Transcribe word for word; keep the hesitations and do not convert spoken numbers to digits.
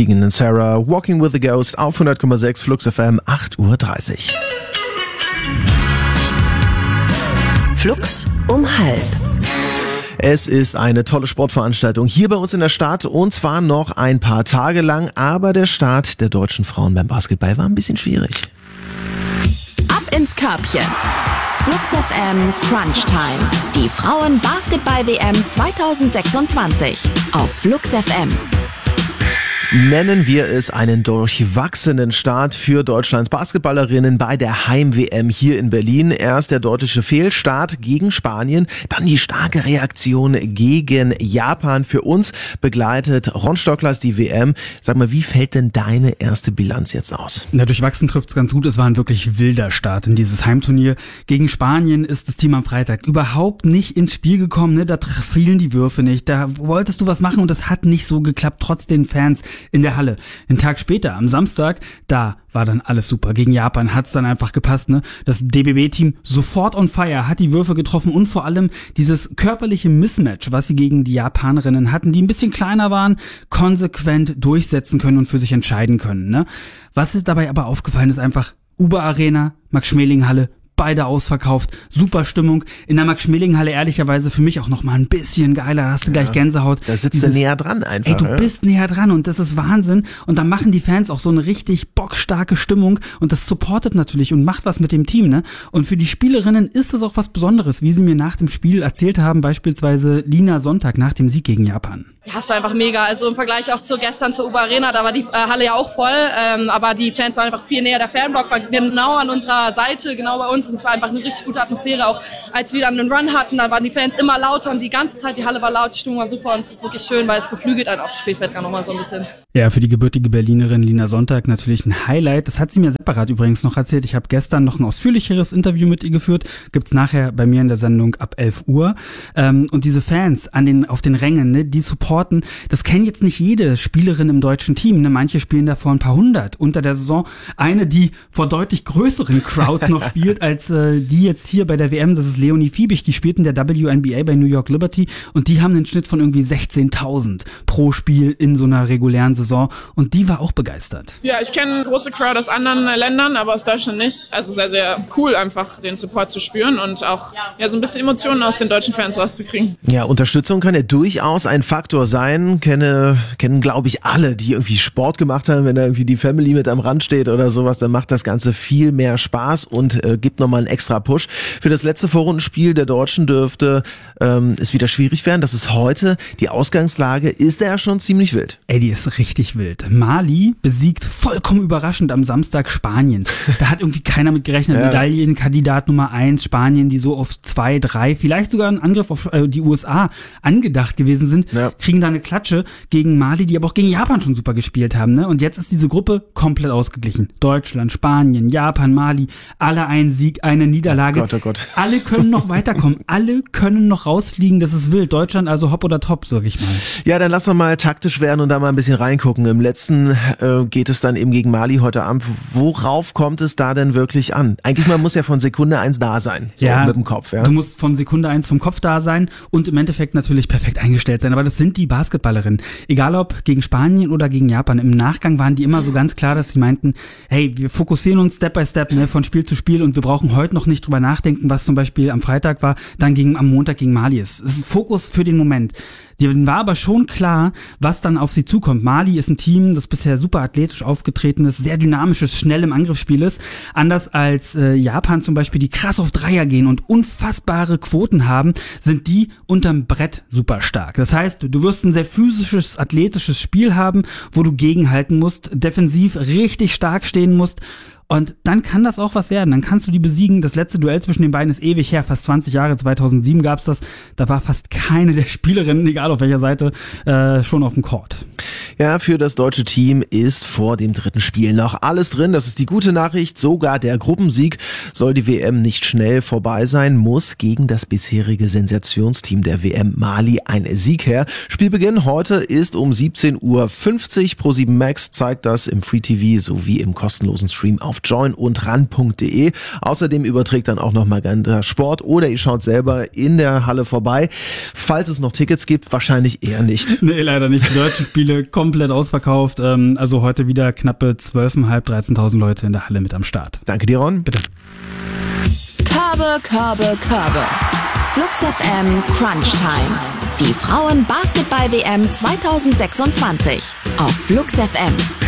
Tegan und Sarah, Walking with the Ghost auf hundert Komma sechs Flux F M, acht Uhr dreißig. Flux um halb. Es ist eine tolle Sportveranstaltung hier bei uns in der Stadt und zwar noch ein paar Tage lang, aber der Start der deutschen Frauen beim Basketball war ein bisschen schwierig. Ab ins Körbchen. Flux F M Crunch Time. Die Frauen-Basketball-W M zwanzig sechsundzwanzig auf Flux F M. Nennen wir es einen durchwachsenen Start für Deutschlands Basketballerinnen bei der Heim-W M hier in Berlin. Erst der deutliche Fehlstart gegen Spanien, dann die starke Reaktion gegen Japan. Für uns begleitet Ron Stocklers die W M. Sag mal, wie fällt denn deine erste Bilanz jetzt aus? Ja, durchwachsen trifft's ganz gut. Es war ein wirklich wilder Start in dieses Heimturnier. Gegen Spanien ist das Team am Freitag überhaupt nicht ins Spiel gekommen. Ne? Da fielen die Würfe nicht. Da wolltest du was machen und das hat nicht so geklappt, trotz den Fans in der Halle. Einen Tag später, am Samstag, da war dann alles super. Gegen Japan hat's dann einfach gepasst, ne? Das D B B-Team sofort on fire, hat die Würfe getroffen und vor allem dieses körperliche Mismatch, was sie gegen die Japanerinnen hatten, die ein bisschen kleiner waren, konsequent durchsetzen können und für sich entscheiden können, ne? Was ist dabei aber aufgefallen, ist einfach Uber Arena, Max-Schmeling-Halle, beide ausverkauft, super Stimmung. In der Max-Schmeling-Halle ehrlicherweise für mich auch noch mal ein bisschen geiler, da hast du gleich ja, Gänsehaut. Da sitzt Dieses, du näher dran einfach. Ey, du ja. bist näher dran und das ist Wahnsinn. Und dann machen die Fans auch so eine richtig bockstarke Stimmung und das supportet natürlich und macht was mit dem Team, ne? Und für die Spielerinnen ist das auch was Besonderes, wie sie mir nach dem Spiel erzählt haben, beispielsweise Lina Sonntag nach dem Sieg gegen Japan. Ja, es war einfach mega. Also im Vergleich auch zu gestern zur Uber Arena, da war die äh, Halle ja auch voll, ähm, aber die Fans waren einfach viel näher. Der Fanblock war genau an unserer Seite, genau bei uns und es war einfach eine richtig gute Atmosphäre. Auch als wir dann einen Run hatten, dann waren die Fans immer lauter und die ganze Zeit, die Halle war laut, die Stimmung war super und es ist wirklich schön, weil es beflügelt einen auf das Spielfeld gar nochmal so ein bisschen. Ja, für die gebürtige Berlinerin Lina Sonntag natürlich ein Highlight. Das hat sie mir separat übrigens noch erzählt. Ich habe gestern noch ein ausführlicheres Interview mit ihr geführt. Gibt's nachher bei mir in der Sendung ab elf Uhr. Ähm, und diese Fans an den, auf den Rängen, ne, die supporten, das kennt jetzt nicht jede Spielerin im deutschen Team. Ne? Manche spielen da vor ein paar hundert unter der Saison. Eine, die vor deutlich größeren Crowds noch spielt, als äh, die jetzt hier bei der W M. Das ist Leonie Fiebig. Die spielt in der W N B A bei New York Liberty und die haben einen Schnitt von irgendwie sechzehntausend pro Spiel in so einer regulären Saison und die war auch begeistert. Ja, ich kenne eine große Crowd aus anderen Ländern, aber aus Deutschland nicht. Also sehr, sehr cool einfach den Support zu spüren und auch ja so ein bisschen Emotionen aus den deutschen Fans rauszukriegen. Ja, Unterstützung kann ja durchaus ein Faktor sein. Kenne, kennen glaube ich alle, die irgendwie Sport gemacht haben, wenn da irgendwie die Family mit am Rand steht oder sowas, dann macht das Ganze viel mehr Spaß und äh, gibt nochmal einen extra Push. Für das letzte Vorrundenspiel der Deutschen dürfte ähm, es wieder schwierig werden. Das ist heute. Die Ausgangslage ist ja schon ziemlich wild. Ey, die ist richtig wild. Mali besiegt vollkommen überraschend am Samstag Spanien. Da hat irgendwie keiner mit gerechnet. Ja. Medaillenkandidat Nummer eins, Spanien, die so auf zwei, drei, vielleicht sogar einen Angriff auf äh, die U S A angedacht gewesen sind, ja. kriegen da eine Klatsche gegen Mali, die aber auch gegen Japan schon super gespielt haben. Ne? Und jetzt ist diese Gruppe komplett ausgeglichen. Deutschland, Spanien, Japan, Mali, alle ein Sieg, eine Niederlage. Oh Gott, oh Gott. Alle können noch weiterkommen. Alle können noch rausfliegen. Das ist wild. Deutschland also hopp oder top, sag ich mal. Ja, dann lass doch mal taktisch werden und da mal ein bisschen reingucken. Im letzten äh, geht es dann eben gegen Mali heute Abend. Worauf kommt es da denn wirklich an? Eigentlich, man muss ja von Sekunde eins da sein. So ja, mit dem Kopf. Ja? Du musst von Sekunde eins vom Kopf da sein und im Endeffekt natürlich perfekt eingestellt sein. Aber das sind die Basketballerinnen. Egal ob gegen Spanien oder gegen Japan. Im Nachgang waren die immer so ganz klar, dass sie meinten, hey, wir fokussieren uns Step by Step, ne, von Spiel zu Spiel und wir brauchen heute noch nicht drüber nachdenken, was zum Beispiel am Freitag war, dann gegen, am Montag gegen Mali ist. Es ist Fokus für den Moment. Dir war aber schon klar, was dann auf sie zukommt. Mali ist ein Team, das bisher super athletisch aufgetreten ist, sehr dynamisch ist, schnell im Angriffsspiel ist. Anders als äh, Japan zum Beispiel, die krass auf Dreier gehen und unfassbare Quoten haben, sind die unterm Brett super stark. Das heißt, du wirst ein sehr physisches, athletisches Spiel haben, wo du gegenhalten musst, defensiv richtig stark stehen musst. Und dann kann das auch was werden. Dann kannst du die besiegen. Das letzte Duell zwischen den beiden ist ewig her, fast zwanzig Jahre. zweitausendsieben gab's das. Da war fast keine der Spielerinnen, egal auf welcher Seite, äh, schon auf dem Court. Ja, für das deutsche Team ist vor dem dritten Spiel noch alles drin. Das ist die gute Nachricht. Sogar der Gruppensieg. Soll die W M nicht schnell vorbei sein, muss gegen das bisherige Sensationsteam der W M Mali ein Sieg her. Spielbeginn heute ist um siebzehn Uhr fünfzig. Pro sieben Max zeigt das im Free T V sowie im kostenlosen Stream auf join und ran punkt de. Außerdem überträgt dann auch noch Magenta Sport oder ihr schaut selber in der Halle vorbei. Falls es noch Tickets gibt, wahrscheinlich eher nicht. Nee, leider nicht. Die deutschen Spiele kommen komplett ausverkauft. Ähm, also heute wieder knappe zwölftausendfünfhundert, dreizehntausend Leute in der Halle mit am Start. Danke dir, Ron. Bitte. Körbe, Körbe, Körbe. Flux F M Crunch Time. Die Frauen-Basketball-W M zweitausendsechsundzwanzig auf Flux F M.